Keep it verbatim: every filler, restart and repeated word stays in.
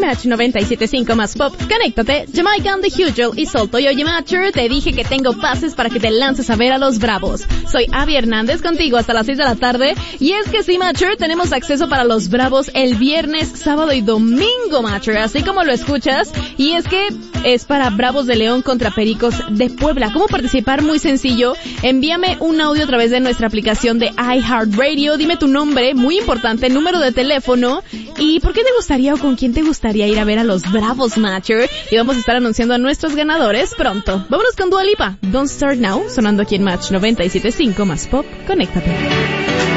Match noventa y siete punto cinco más pop, conéctate, Jamaican, The Hugel y Solto. Y oye, Matcher, te dije que tengo pases para que te lances a ver a los Bravos. Soy Abby Hernández contigo hasta las seis de la tarde. Y es que sí, Matcher, tenemos acceso para los Bravos el viernes, sábado y domingo, Matcher, así como lo escuchas. Y es que es para Bravos de León contra Pericos de Puebla. ¿Cómo participar? Muy sencillo. Envíame un audio a través de nuestra aplicación de iHeartRadio. Dime tu nombre, muy importante, número de teléfono y por qué te gustaría o con quién te gustaría ir a ver a los Bravos, Matcher. Y vamos a estar anunciando a nuestros ganadores pronto. Vámonos con Dua Lipa. Don't Start Now, sonando aquí en Match noventa y siete punto cinco más pop. Conéctate.